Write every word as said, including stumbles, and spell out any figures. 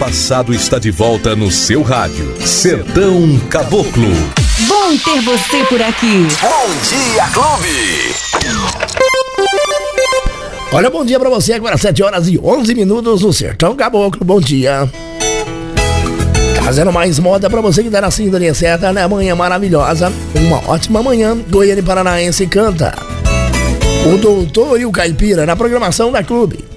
passado está de volta no seu rádio. Sertão Caboclo. Bom ter você por aqui. Bom Dia Clube. Olha, bom dia pra você, agora sete horas e onze minutos no Sertão Caboclo, bom dia. Trazendo mais moda pra você que tá na sintonia certa, né? Manhã maravilhosa, uma ótima manhã, Goiânia e Paranaense canta. O Doutor e o Caipira na programação da Clube.